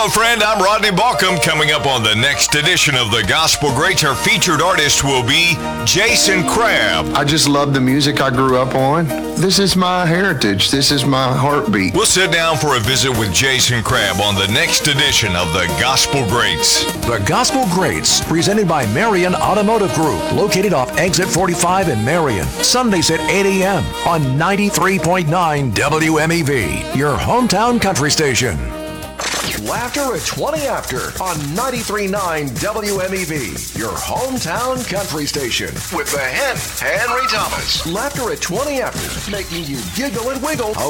Hello, friend. I'm Rodney Balcom. Coming up on the next edition of the Gospel Greats, our featured artist will be Jason Crabb. I just love the music I grew up on. This is my heritage. This is my heartbeat. We'll sit down for a visit with Jason Crabb on the next edition of the Gospel Greats. The Gospel Greats, presented by Marion Automotive Group, located off Exit 45 in Marion. Sundays at 8 a.m. on 93.9 WMEV, your hometown country station. Laughter at 20 after on 93.9 WMEV, your hometown country station. With the Hen, Henry Thomas. Laughter at 20 after, making you giggle and wiggle.